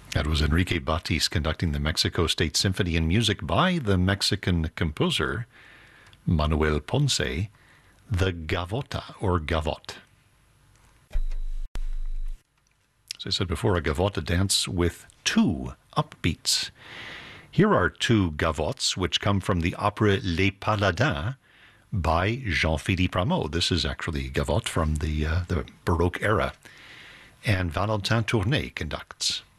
That was Enrique Batis conducting the Mexico State Symphony in music by the Mexican composer Manuel Ponce, the Gavota or Gavotte. As I said before, a gavotte, a dance with two upbeats. Here are two gavottes which come from the opera Les Paladins by Jean-Philippe Rameau. This is actually a gavotte from the Baroque era. And Valentin Tournay conducts.